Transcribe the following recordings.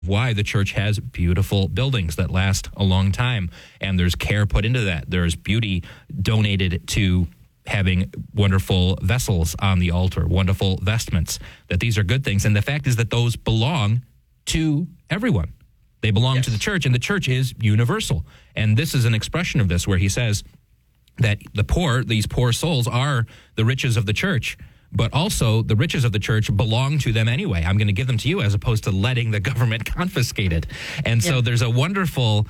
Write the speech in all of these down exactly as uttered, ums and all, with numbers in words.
why the church has beautiful buildings that last a long time, and there's care put into that. There's beauty donated to having wonderful vessels on the altar, wonderful vestments, that these are good things. And the fact is that those belong to everyone. They belong yes. to the church, and the church is universal. And this is an expression of this, where he says that the poor, these poor souls, are the riches of the church, but also the riches of the church belong to them anyway. I'm going to give them to you, as opposed to letting the government confiscate it. And so yeah. there's a wonderful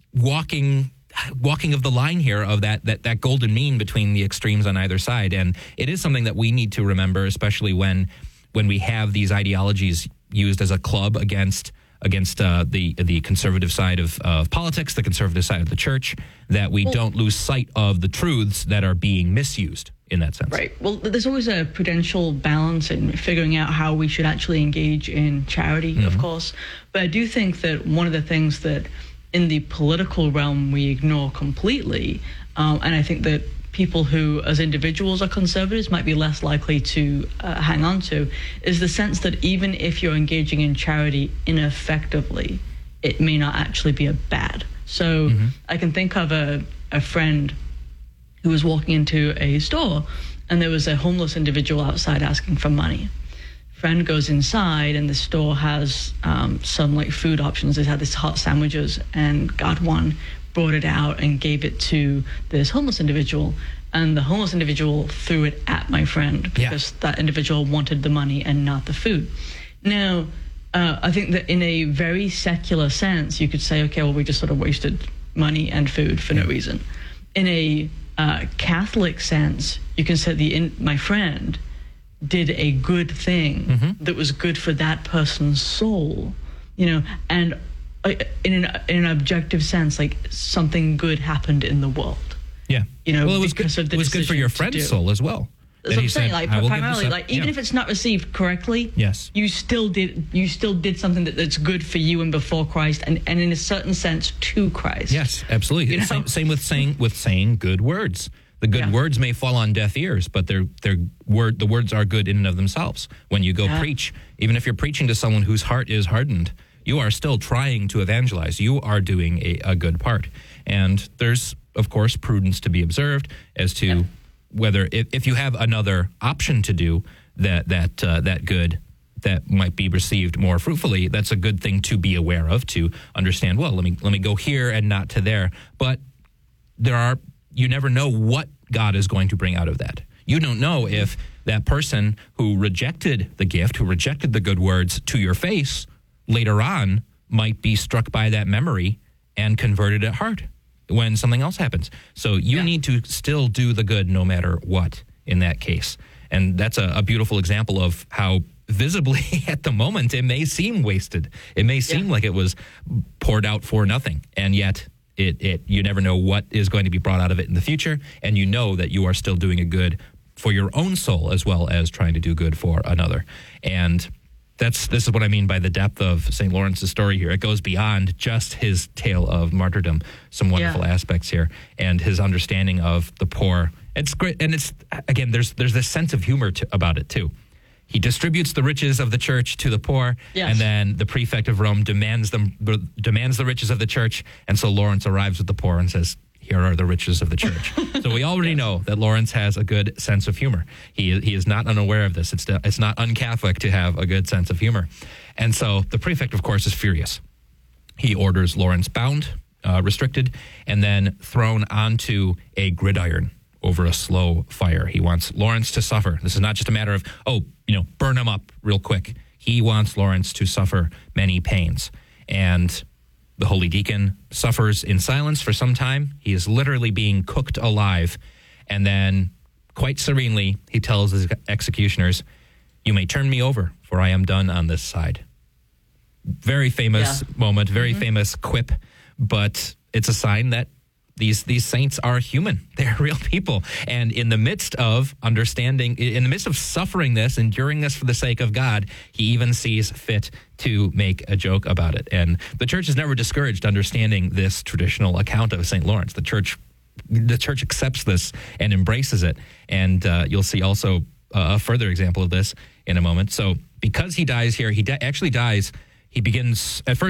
walking walking of the line here of that, that that golden mean between the extremes on either side. And it is something that we need to remember, especially when when we have these ideologies used as a club against against uh, the the conservative side of, of politics, the conservative side of the church, that we well, don't lose sight of the truths that are being misused in that sense. Right. Well, there's always a prudential balance in figuring out how we should actually engage in charity, mm-hmm. of course. But I do think that one of the things that in the political realm we ignore completely, um, and I think that people who as individuals are conservatives might be less likely to uh, hang on to, is the sense that even if you're engaging in charity ineffectively, it may not actually be a bad. So mm-hmm. I can think of a, a friend who was walking into a store, and there was a homeless individual outside asking for money. Friend goes inside, and the store has um, some like food options. They had this hot sandwiches, and got one, brought it out, and gave it to this homeless individual. And the homeless individual threw it at my friend because yeah. that individual wanted the money and not the food. Now, uh, I think that in a very secular sense, you could say, okay, well, we just sort of wasted money and food for yeah. no reason. In a uh, Catholic sense, you can say the in, my friend did a good thing mm-hmm. that was good for that person's soul, you know, and uh, in an in an objective sense, like something good happened in the world. Yeah, you know, well, it was good. It was good for your friend's soul as well. That's what I'm saying. Like primarily, like even yeah. if it's not received correctly, yes, you still did. You still did something that, that's good for you and before Christ, and, and in a certain sense to Christ. Yes, absolutely. You know? Same, same with saying with saying good words. The good yeah. words may fall on deaf ears, but they're they're word. The words are good in and of themselves. When you go yeah. preach, even if you're preaching to someone whose heart is hardened, you are still trying to evangelize. You are doing a, a good part, and there's of course prudence to be observed as to. Yeah. Whether if, if you have another option to do that that uh, that good that might be received more fruitfully, that's a good thing to be aware of, to understand, well, let me let me go here and not to there. But there are you never know what God is going to bring out of that. You don't know if that person who rejected the gift, who rejected the good words to your face, later on might be struck by that memory and converted at heart when something else happens. So you yeah. need to still do the good no matter what in that case. And that's a, a beautiful example of how visibly at the moment it may seem wasted. It may seem yeah. like it was poured out for nothing. And yet it, it you never know what is going to be brought out of it in the future. And you know that you are still doing a good for your own soul as well as trying to do good for another. And That's this is what I mean by the depth of Saint Lawrence's story here. It goes beyond just his tale of martyrdom. Some wonderful yeah. aspects here, and his understanding of the poor. It's great, and it's again, there's there's this sense of humor to, about it too. He distributes the riches of the church to the poor, yes. and then the prefect of Rome demands them demands the riches of the church, and so Lawrence arrives with the poor and says, here are the riches of the church. So we already yes. know that Lawrence has a good sense of humor. He he is not unaware of this. It's it's not un-Catholic to have a good sense of humor. And so the prefect, of course, is furious. He orders Lawrence bound, uh, restricted, and then thrown onto a gridiron over a slow fire. He wants Lawrence to suffer. This is not just a matter of, oh, you know, burn him up real quick. He wants Lawrence to suffer many pains. And the holy deacon suffers in silence for some time. He is literally being cooked alive. And then, quite serenely, he tells his executioners, you may turn me over, for I am done on this side. Very famous yeah. moment, very mm-hmm. famous quip, but it's a sign that these these saints are human. They're real people. And in the midst of understanding, in the midst of suffering this, enduring this for the sake of God, he even sees fit to make a joke about it. And the church is never discouraged understanding this traditional account of Saint Lawrence. The church the church accepts this and embraces it. And uh, you'll see also uh, a further example of this in a moment. So because he dies here, he di- actually dies he begins at first.